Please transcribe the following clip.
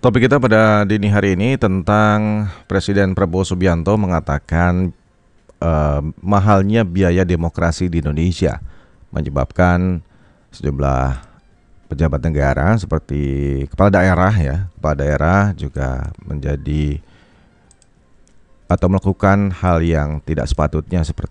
Topik kita pada dini hari ini tentang Presiden Prabowo Subianto mengatakan mahalnya biaya demokrasi di Indonesia menyebabkan sejumlah pejabat negara seperti kepala daerah juga menjadi atau melakukan hal yang tidak sepatutnya seperti